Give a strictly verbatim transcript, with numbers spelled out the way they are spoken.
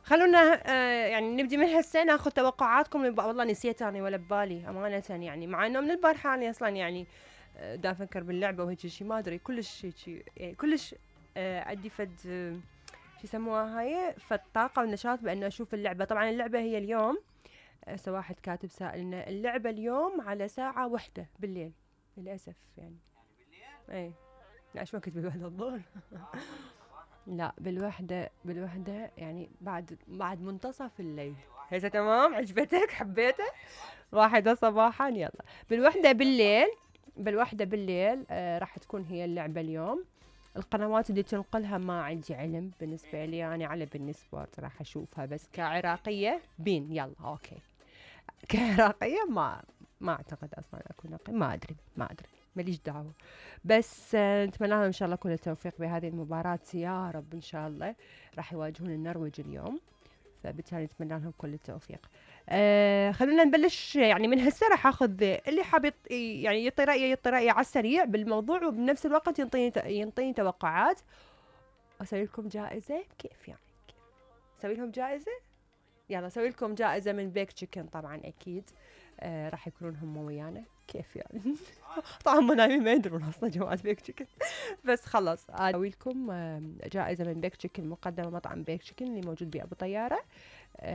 خلونا آه يعني نبدي من هسه ناخذ توقعاتكم. والله نسيت انا ولا ببالي امانه، يعني مع انه من البارحه انا اصلا يعني آه دا افكر باللعبه وهيك شيء، ما ادري كلش هيك يعني كلش آه عندي فد آه شو يسموها هاي فد طاقه ونشاط بانه اشوف اللعبه. طبعا اللعبه هي اليوم، هسه واحد كاتب سائلنا اللعبه اليوم على ساعه واحدة بالليل للاسف يعني. اي لا شو وقت بالوحدة الظهر؟ لا بالوحدة، بالوحدة يعني بعد بعد منتصف الليل. هسه تمام، عجبتك حبيته؟ واحدة صباحا يلا بالوحدة بالليل. بالوحدة بالليل آه راح تكون هي اللعبة اليوم. القنوات اللي تنقلها ما عندي علم بالنسبة لي، يعني على بالنسبة راح أشوفها بس كعراقية بين يلا أوكي. كعراقية ما ما أعتقد أصلا أكون نقي، ما أدري ما أدري ماليش دعوة. بس آه، نتمنى لهم إن شاء الله كل التوفيق بهذه المباراة يا رب. إن شاء الله راح يواجهون النرويج اليوم، فبالتالي نتمنى لهم كل التوفيق. آه خلونا نبلش يعني من هسه. راح اخذ اللي حاب يط- يعني يعطي رايه يعطي رايه على السريع بالموضوع، وبنفس الوقت ينطيني ينطيني توقعات. اسوي لكم جائزه كيف يعني؟ كيف اسوي لهم جائزه؟ يلا اسوي لكم جائزه من بيك تشيكن طبعا اكيد. آه راح يكونون هم ويانا كيف يعني. طبعا هم نايمين ما يدرون اصلا جماعه بيك تشيكن. بس خلص اسوي لكم آه جائزه من بيك تشيكن، مقدمه مطعم بيك تشيكن اللي موجود بابو طياره.